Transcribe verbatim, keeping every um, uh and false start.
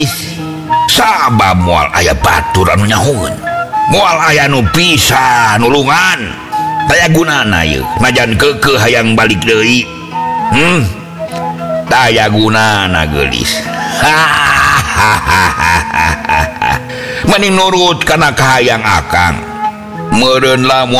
sabab mual aya batur anu nyahun mual aya nu pisah nulungan daya gunana yeuh najan keukeuh hayang balik deui hmm daya gunana geulis mending nurut kana kahayang akang meureun lamun